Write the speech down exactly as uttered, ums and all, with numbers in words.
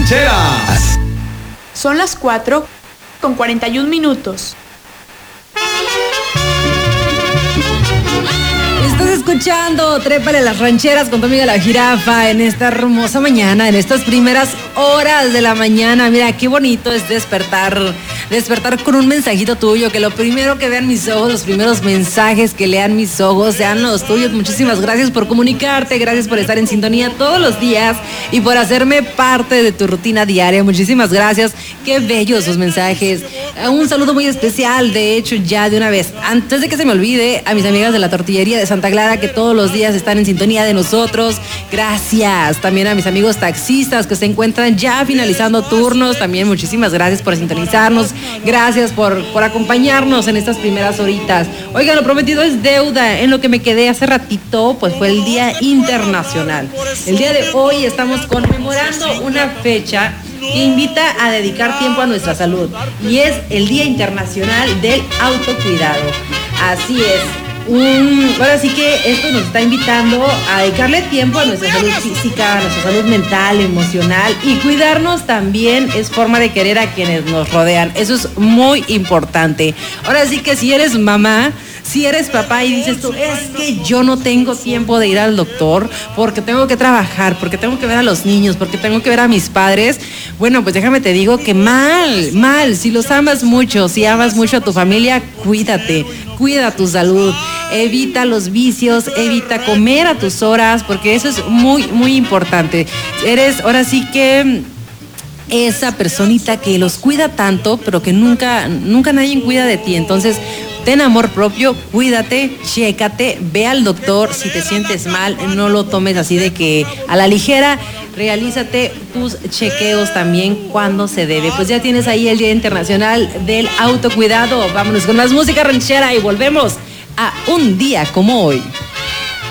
rancheras. Son las cuatro con cuarenta y un minutos. Estás escuchando Trépale a las rancheras con tu amiga la jirafa en esta hermosa mañana, en estas primeras horas de la mañana. Mira, qué bonito es despertar, despertar con un mensajito tuyo, que lo primero que vean mis ojos, los primeros mensajes que lean mis ojos sean los tuyos. Muchísimas gracias por comunicarte, gracias por estar en sintonía todos los días y por hacerme parte de tu rutina diaria. Muchísimas gracias, qué bellos sus mensajes. Un saludo muy especial, de hecho, ya de una vez, antes de que se me olvide, a mis amigas de la tortillería de Santa Clara, que todos los días están en sintonía de nosotros. Gracias. También a mis amigos taxistas que se encuentran ya finalizando turnos. También muchísimas gracias por sintonizarnos. Gracias por, por acompañarnos en estas primeras horitas. Oigan, lo prometido es deuda. En lo que me quedé hace ratito, pues fue el Día Internacional. El día de hoy estamos conmemorando una fecha que invita a dedicar tiempo a nuestra salud, y es el Día Internacional del Autocuidado. Así es. Um, ahora sí que esto nos está invitando a dedicarle tiempo a nuestra salud física, a nuestra salud mental, emocional, y cuidarnos también es forma de querer a quienes nos rodean. Eso es muy importante. Ahora sí que si eres mamá, si eres papá y dices tú, es que yo no tengo tiempo de ir al doctor porque tengo que trabajar, porque tengo que ver a los niños, porque tengo que ver a mis padres, bueno, pues déjame te digo que mal, mal. Si los amas mucho, si amas mucho a tu familia, cuídate, cuida tu salud, evita los vicios, evita comer a tus horas, porque eso es muy, muy importante. Eres, ahora sí que esa personita que los cuida tanto, pero que nunca, nunca nadie cuida de ti. Entonces, ten amor propio, cuídate, chécate, ve al doctor. Si te sientes mal, no lo tomes así de que a la ligera. Realízate tus chequeos también cuando se debe. Pues ya tienes ahí el Día Internacional del Autocuidado. Vámonos con más música ranchera y volvemos a un día como hoy.